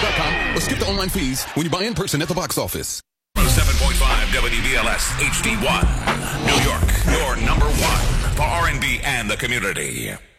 Ticketmaster.com or skip the online fees when you buy in person at the box office. 7.5 WBLS HD1. New York, your number one for R&B and the community.